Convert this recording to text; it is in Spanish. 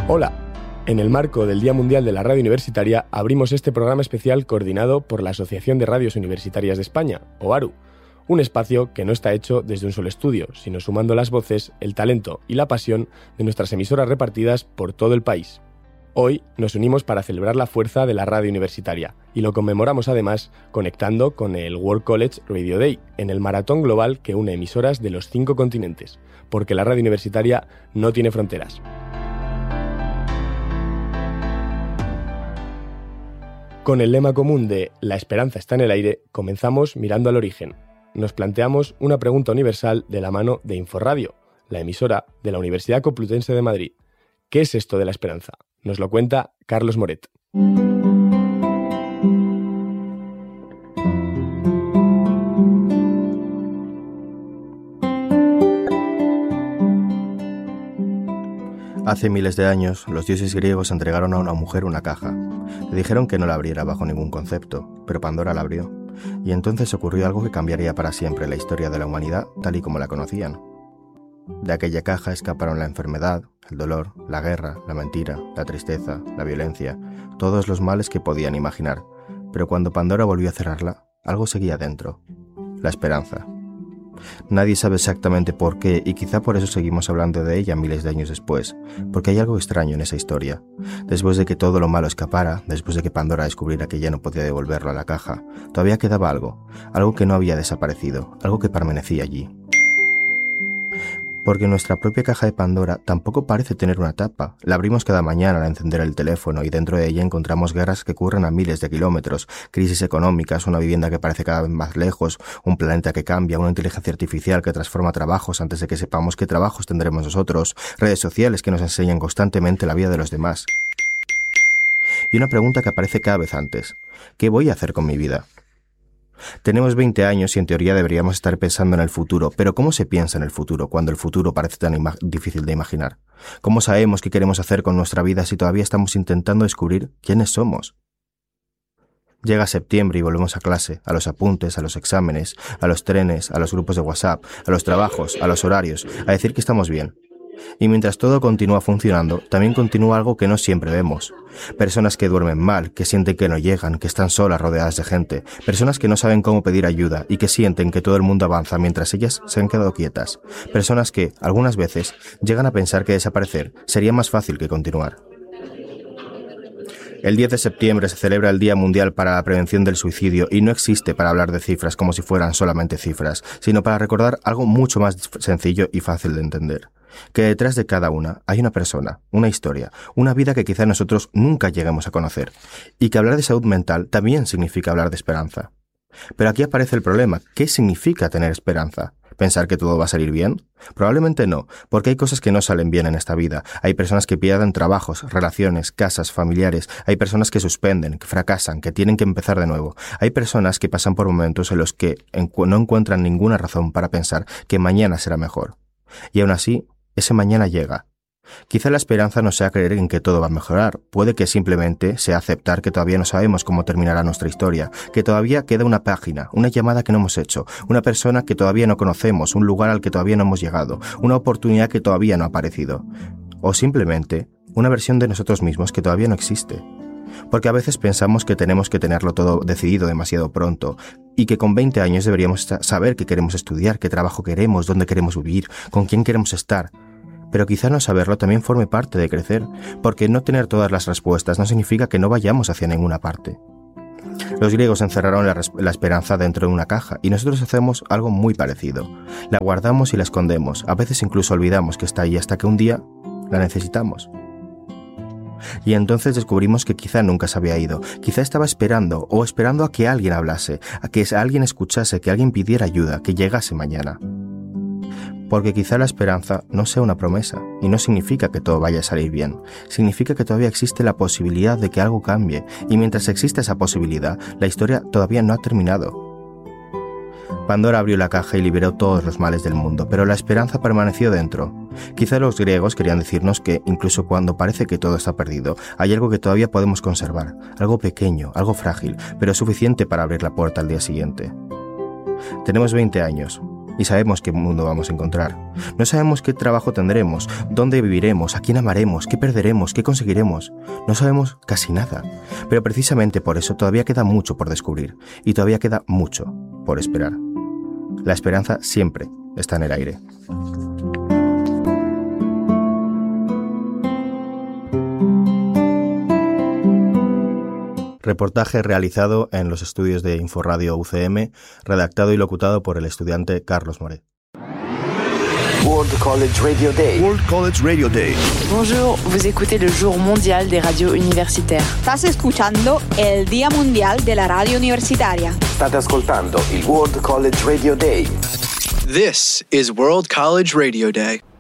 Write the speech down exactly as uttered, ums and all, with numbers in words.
Hola, en el marco del Día Mundial de la Radio Universitaria abrimos este programa especial coordinado por la Asociación de Radios Universitarias de España, o ARU, un espacio que no está hecho desde un solo estudio, sino sumando las voces, el talento y la pasión de nuestras emisoras repartidas por todo el país. Hoy nos unimos para celebrar la fuerza de la radio universitaria y lo conmemoramos además conectando con el World College Radio Day en el maratón global que une emisoras de los cinco continentes, porque la radio universitaria no tiene fronteras. Con el lema común de "La esperanza está en el aire", comenzamos mirando al origen. Nos planteamos una pregunta universal de la mano de Inforradio, la emisora de la Universidad Complutense de Madrid. ¿Qué es esto de la esperanza? Nos lo cuenta Carlos Moret. Hace miles de años, los dioses griegos entregaron a una mujer una caja. Le dijeron que no la abriera bajo ningún concepto, pero Pandora la abrió. Y entonces ocurrió algo que cambiaría para siempre la historia de la humanidad tal y como la conocían. De aquella caja escaparon la enfermedad, el dolor, la guerra, la mentira, la tristeza, la violencia, todos los males que podían imaginar. Pero cuando Pandora volvió a cerrarla, algo seguía dentro: la esperanza. Nadie sabe exactamente por qué, y quizá por eso seguimos hablando de ella miles de años después, porque hay algo extraño en esa historia. Después de que todo lo malo escapara, después de que Pandora descubriera que ya no podía devolverlo a la caja, todavía quedaba algo, algo que no había desaparecido, algo que permanecía allí. Porque nuestra propia caja de Pandora tampoco parece tener una tapa. La abrimos cada mañana al encender el teléfono y dentro de ella encontramos guerras que ocurren a miles de kilómetros, crisis económicas, una vivienda que parece cada vez más lejos, un planeta que cambia, una inteligencia artificial que transforma trabajos antes de que sepamos qué trabajos tendremos nosotros, redes sociales que nos enseñan constantemente la vida de los demás. Y una pregunta que aparece cada vez antes: ¿qué voy a hacer con mi vida? Tenemos veinte años y en teoría deberíamos estar pensando en el futuro, pero ¿cómo se piensa en el futuro cuando el futuro parece tan ima- difícil de imaginar? ¿Cómo sabemos qué queremos hacer con nuestra vida si todavía estamos intentando descubrir quiénes somos? Llega septiembre y volvemos a clase, a los apuntes, a los exámenes, a los trenes, a los grupos de WhatsApp, a los trabajos, a los horarios, a decir que estamos bien. Y mientras todo continúa funcionando, también continúa algo que no siempre vemos. Personas que duermen mal, que sienten que no llegan, que están solas rodeadas de gente. Personas que no saben cómo pedir ayuda y que sienten que todo el mundo avanza mientras ellas se han quedado quietas. Personas que, algunas veces, llegan a pensar que desaparecer sería más fácil que continuar. El diez de septiembre se celebra el Día Mundial para la Prevención del Suicidio y no existe para hablar de cifras como si fueran solamente cifras, sino para recordar algo mucho más sencillo y fácil de entender. Que detrás de cada una hay una persona, una historia, una vida que quizá nosotros nunca lleguemos a conocer. Y que hablar de salud mental también significa hablar de esperanza. Pero aquí aparece el problema: ¿qué significa tener esperanza? ¿Pensar que todo va a salir bien? Probablemente no, porque hay cosas que no salen bien en esta vida. Hay personas que pierden trabajos, relaciones, casas, familiares. Hay personas que suspenden, que fracasan, que tienen que empezar de nuevo. Hay personas que pasan por momentos en los que encu- no encuentran ninguna razón para pensar que mañana será mejor. Y aún así, ese mañana llega. Quizá la esperanza no sea creer en que todo va a mejorar. Puede que simplemente sea aceptar que todavía no sabemos cómo terminará nuestra historia, que todavía queda una página, una llamada que no hemos hecho, una persona que todavía no conocemos, un lugar al que todavía no hemos llegado, una oportunidad que todavía no ha aparecido. O simplemente una versión de nosotros mismos que todavía no existe. Porque a veces pensamos que tenemos que tenerlo todo decidido demasiado pronto y que con veinte años deberíamos saber qué queremos estudiar, qué trabajo queremos, dónde queremos vivir, con quién queremos estar. Pero quizá no saberlo también forme parte de crecer, porque no tener todas las respuestas no significa que no vayamos hacia ninguna parte. Los griegos encerraron la, la esperanza dentro de una caja y nosotros hacemos algo muy parecido. La guardamos y la escondemos, a veces incluso olvidamos que está ahí hasta que un día la necesitamos. Y entonces descubrimos que quizá nunca se había ido, quizá estaba esperando o esperando a que alguien hablase, a que alguien escuchase, que alguien pidiera ayuda, que llegase mañana. Porque quizá la esperanza no sea una promesa y no significa que todo vaya a salir bien, significa que todavía existe la posibilidad de que algo cambie y mientras exista esa posibilidad, la historia todavía no ha terminado. Pandora abrió la caja y liberó todos los males del mundo, pero la esperanza permaneció dentro. Quizá los griegos querían decirnos que, incluso cuando parece que todo está perdido, hay algo que todavía podemos conservar, algo pequeño, algo frágil, pero suficiente para abrir la puerta al día siguiente. Tenemos veinte años, y sabemos qué mundo vamos a encontrar. No sabemos qué trabajo tendremos, dónde viviremos, a quién amaremos, qué perderemos, qué conseguiremos. No sabemos casi nada, pero precisamente por eso todavía queda mucho por descubrir y todavía queda mucho por esperar. La esperanza siempre está en el aire. Reportaje realizado en los estudios de Inforadio U C M, redactado y locutado por el estudiante Carlos Moret. World College Radio Day. World College Radio Day. Bonjour, vous écoutez le jour mondial des radios universitaires. Estás escuchando el Día Mundial de la Radio Universitaria. State ascoltando il World College Radio Day. This is World College Radio Day.